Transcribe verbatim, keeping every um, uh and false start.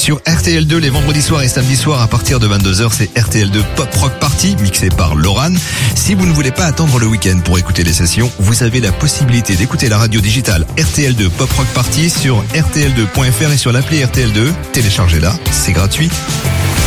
Sur R T L deux, les vendredis soirs et samedis soirs à partir de vingt-deux heures, c'est R T L deux Pop Rock Party, mixé par Loran. Si vous ne voulez pas attendre le week-end pour écouter les sessions, vous avez la possibilité d'écouter la radio digitale R T L deux Pop Rock Party sur R T L deux point F R et sur l'appli R T L deux. Téléchargez-la, c'est gratuit.